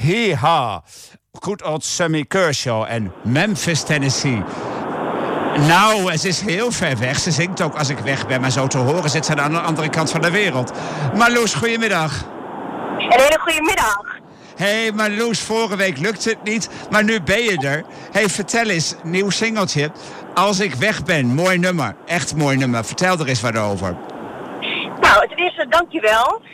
Hee-ha. Good old Sammy Kershaw en Memphis, Tennessee. Nou, het is heel ver weg. Ze zingt ook als ik weg ben, maar zo te horen zit ze aan de andere kant van de wereld. Marloes, goedemiddag. Een hele goede middag. Hey Marloes, vorige week lukte het niet, maar nu ben je er. Hey, vertel eens, nieuw singeltje. Als ik weg ben, mooi nummer. Echt mooi nummer. Vertel er eens wat over. Nou, ten eerste dankjewel.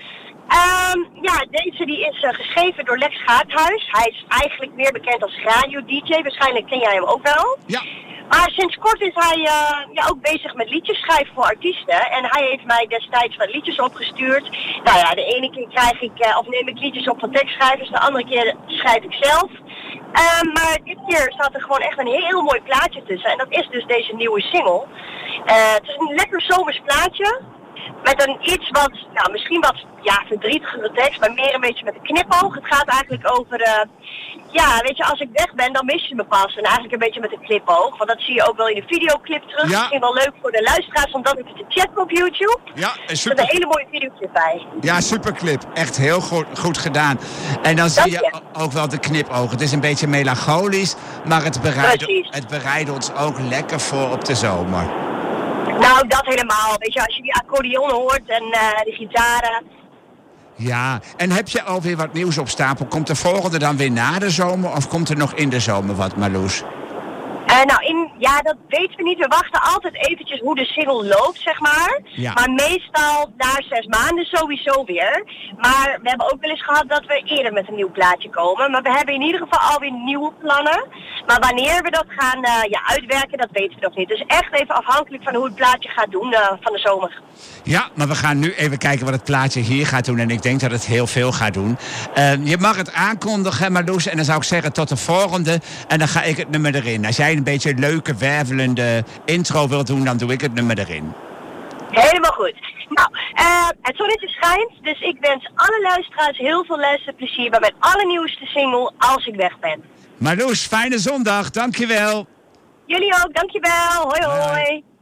Deze die is geschreven door Lex Gaathuis. Hij is eigenlijk meer bekend als radio-dj. Waarschijnlijk ken jij hem ook wel. Ja. Maar sinds kort is hij ook bezig met liedjes schrijven voor artiesten. En hij heeft mij destijds wat liedjes opgestuurd. Nou ja, de ene keer neem ik liedjes op van tekstschrijvers. De andere keer schrijf ik zelf. Maar dit keer staat er gewoon echt een heel mooi plaatje tussen. En dat is dus deze nieuwe single. Het is een lekker zomers plaatje. Met een iets wat, nou misschien wat verdrietigere tekst, maar meer een beetje met een knipoog. Het gaat eigenlijk over, weet je, als ik weg ben, dan mis je me pas. En eigenlijk een beetje met een knipoog, want dat zie je ook wel in de videoclip terug. Ja. Misschien wel leuk voor de luisteraars, om dat even te checken op YouTube. Ja, Er zit een hele mooie videoclip bij. Ja, superclip. Echt heel goed gedaan. En dan zie je ook wel de knipoog. Het is een beetje melancholisch, maar het bereidt ons ook lekker voor op de zomer. Nou, dat helemaal. Weet je, als je die accordeon hoort en de gitaren. Ja, en heb je alweer wat nieuws op stapel? Komt de volgende dan weer na de zomer of komt er nog in de zomer wat, Marloes? Dat weten we niet. We wachten altijd eventjes hoe de single loopt, zeg maar. Ja. Maar meestal na 6 maanden sowieso weer. Maar we hebben ook wel eens gehad dat we eerder met een nieuw plaatje komen. Maar we hebben in ieder geval alweer nieuwe plannen. Maar wanneer we dat gaan uitwerken, dat weten we nog niet. Dus echt even afhankelijk van hoe het plaatje gaat doen van de zomer. Ja, maar we gaan nu even kijken wat het plaatje hier gaat doen. En ik denk dat het heel veel gaat doen. Je mag het aankondigen, Marloes. En dan zou ik zeggen tot de volgende. En dan ga ik het nummer erin. Als jij een beetje een leuke, wervelende intro wilt doen, dan doe ik het nummer erin. Helemaal goed. Nou, het zonnetje schijnt. Dus ik wens alle luisteraars heel veel luisterplezier bij mijn allernieuwste single, Als ik weg ben. Marloes, fijne zondag. Dankjewel. Jullie ook, dankjewel. Hoi hoi.